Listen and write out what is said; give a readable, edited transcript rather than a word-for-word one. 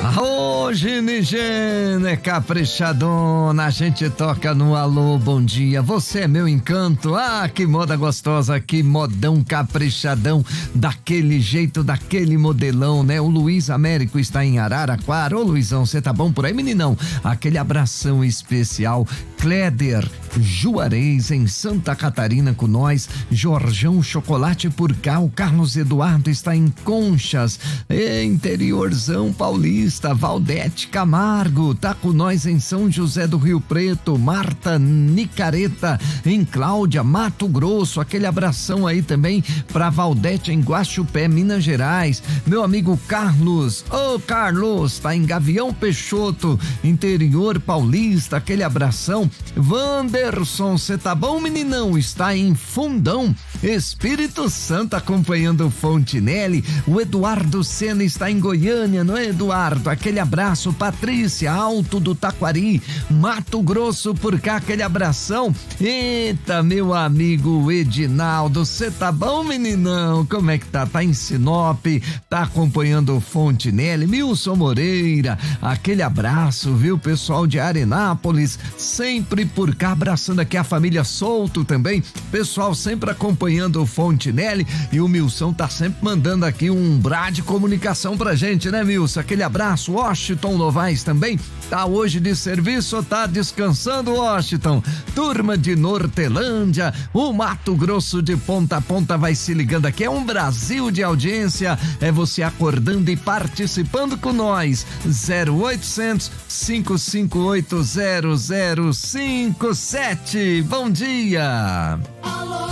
Hoje, Nigene, caprichadona, a gente toca no alô, bom dia, você é meu encanto, que moda gostosa, que modão caprichadão, daquele jeito, daquele modelão, né? O Luiz Américo está em Araraquara. Ô Luizão, você tá bom por aí, meninão? Aquele abração especial. Cléder Juarez em Santa Catarina com nós, Jorjão Chocolate por cá, o Carlos Eduardo está em Conchas, interiorzão paulista, Valdete Camargo tá com nós em São José do Rio Preto, Marta Nicareta em Cláudia, Mato Grosso, aquele abração aí também pra Valdete em Guaxupé, Minas Gerais, meu amigo Carlos, Carlos tá em Gavião Peixoto, interior paulista, aquele abração. Wanderson, cê tá bom, meninão? Está em Fundão, Espírito Santo, acompanhando o Fontinelli. O Eduardo Sena está em Goiânia, não é, Eduardo? Aquele abraço. Patrícia, Alto do Taquari, Mato Grosso por cá, aquele abração. Eita, meu amigo Edinaldo, cê tá bom, meninão? Como é que tá? Tá em Sinop, tá acompanhando o Fontinelli. Milson Moreira, aquele abraço, viu? Pessoal de Arenápolis, sempre por cá, abraçando aqui a família Souto também, pessoal sempre acompanhando o Fontinelli, e o Milson tá sempre mandando aqui um brá de comunicação pra gente, né, Milson? Aquele abraço. Washington Novaes também tá hoje de serviço ou tá descansando, Washington? Turma de Nortelândia, o Mato Grosso de ponta a ponta vai se ligando aqui, é um Brasil de audiência, é você acordando e participando com nós. 0800 558 0057. Bom dia.